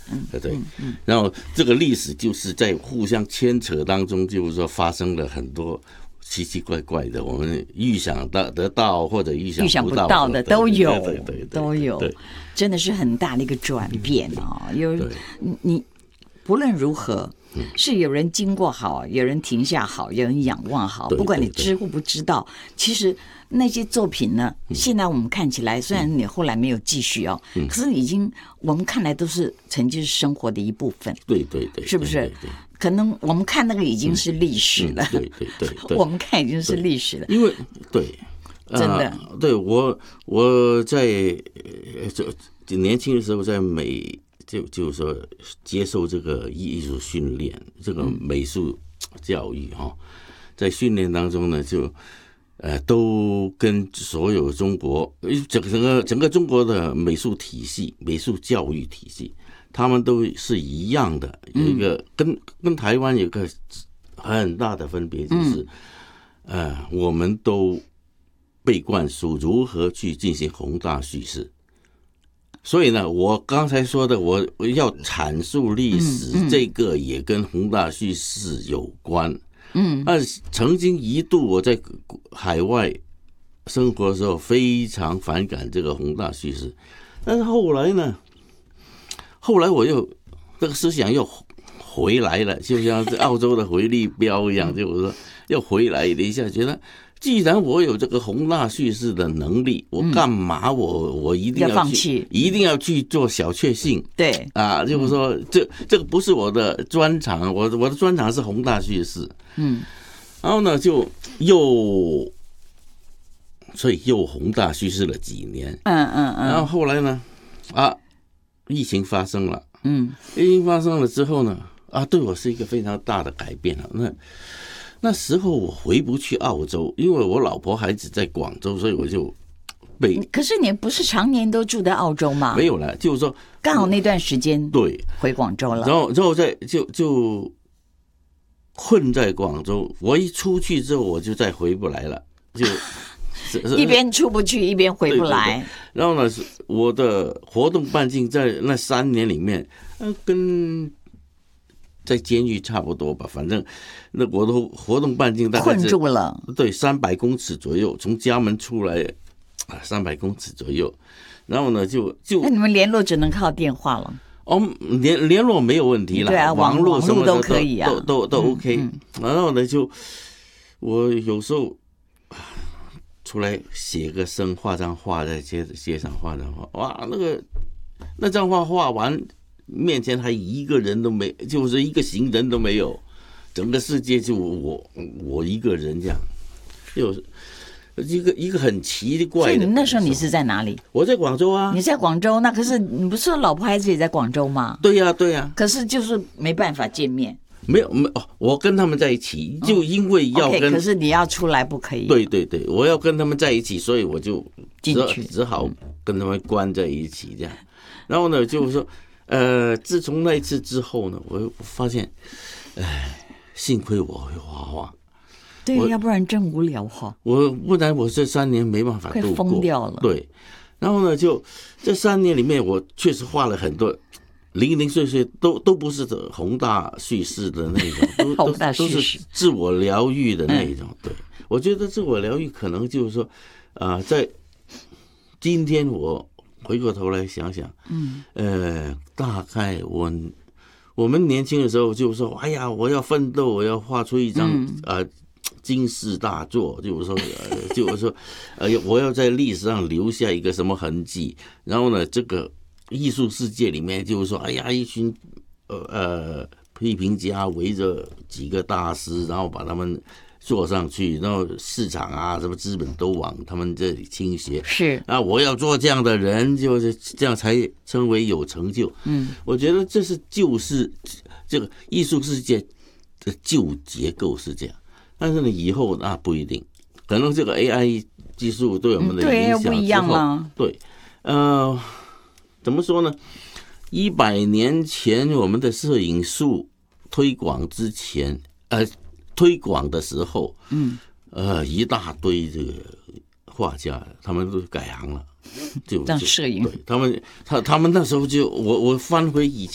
对，然后这个历史就是在互相牵扯当中，就是说发生了很多奇奇怪怪的，我们预想得到或者预想不到的都有， 对， 都有，真的是很大的一个转变啊！你不论如何。是有人经过好，有人停下好，有人仰望好，不管你知或不知道，其实那些作品呢，现在我们看起来，虽然你后来没有继续哦，可是已经我们看来都是曾经生活的一部分。 对， 是不是？可能我们看那个已经是历史了。对，我们看已经是历史了。 因为真的， 对我在年轻的时候在美。就是说，接受这个艺术训练，这个美术教育在训练当中呢，就都跟所有中国整个中国的美术体系、美术教育体系，他们都是一样的。有一个跟台湾有个很大的分别，就是我们都被灌输如何去进行宏大叙事。所以呢，我刚才说的，我要阐述历史，这个也跟宏大叙事有关。但曾经一度我在海外生活的时候，非常反感这个宏大叙事。但是后来呢，我又这个思想又回来了，就像澳洲的回力镖一样，就是说又回来了一下，觉得。既然我有这个宏大叙事的能力，我干嘛我一定要放弃， 一定要去做小确幸？ 对啊，就是说这个不是我的专长，我的专长是宏大叙事。然后呢，所以又宏大叙事了几年。然后后来呢，疫情发生了。疫情发生了之后呢，对我是一个非常大的改变了。那时候我回不去澳洲，因为我老婆孩子在广州，所以我就可是你不是常年都住在澳洲吗？ 没有了，就是说刚好那段时间对回广州了， 然后就困在广州。我一出去之后，我就再回不来了，就一边出不去，一边回不来。 对。然后呢，我的活动半径在那3年里面，跟在监狱差不多吧，反正那我的活动半径大概困住了， 对，300公尺左右，从家门出来300公尺左右，然后呢就那你们联络只能靠电话了。 联络没有问题了， 对啊， 网络什么的都可以啊， 都 OK。然后呢，我有时候出来写个生，画张画在街上画张画，哇，那张画画完。面前还一个人都没，就是一个行人都没有，整个世界就我一个人这样，就是一个很奇怪的。 所以你那时候你是在哪里？ 我在广州啊。 你在广州，那可是你不是老婆孩子也在广州吗？ 对呀。 可是就是没办法见面。 没有，我跟他们在一起，就因为要跟。 可是你要出来不可以。 对，我要跟他们在一起，所以我就只好跟他们关在一起这样。然后呢，就是说。自从那一次之后呢，我发现，幸亏我会画画， 对，要不然真无聊哈。 不然我这3年没办法度过， 快疯掉了。 对，然后呢，就这3年里面，我确实画了很多零零碎碎，都不是宏大叙事的那种，都是自我疗愈的那种。对，我觉得自我疗愈可能就是说，在今天我。回过头来想想，大概我们年轻的时候就说，哎呀，我要奋斗，我要画出一张惊世大作，就是说，我要在历史上留下一个什么痕迹。然后呢，这个艺术世界里面就是说，哎呀，一群批评家围着几个大师，然后把他们。做上去，然后市场啊，什么资本都往他们这里倾斜。 是我要做这样的人，就是这样才称为有成就。我觉得就是这个艺术世界的旧结构是这样，但是呢，以后不一定，可能这个 AI 技术对我们的影响不一样了。 对，怎么说呢？100年前我们的摄影术推广之前，推广的时候，一大堆这个画家，他们都改行了，就当摄影。 对他们那时候就我翻回以前。